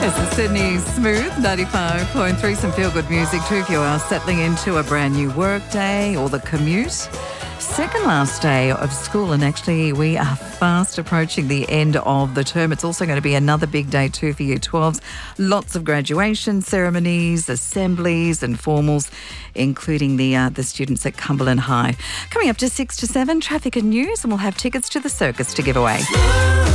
This is Sydney Smooth, 95.3. Some feel-good music too if you are settling into a brand new work day or the commute. Second last day of school, and actually we are fast approaching the end of the term. It's also going to be another big day too for Year 12s. Lots of graduation ceremonies, assemblies and formals, including the students at Cumberland High. Coming up to 6 to 7, traffic and news, and we'll have tickets to the circus to give away.